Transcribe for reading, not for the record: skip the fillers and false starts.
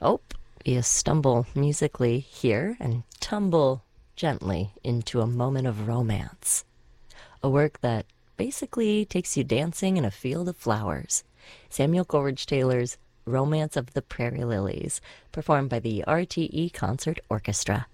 Oh, you stumble musically here and tumble gently into a moment of romance. A work that basically takes you dancing in a field of flowers. Samuel Coleridge Taylor's Romance of the Prairie Lilies, performed by the RTE Concert Orchestra.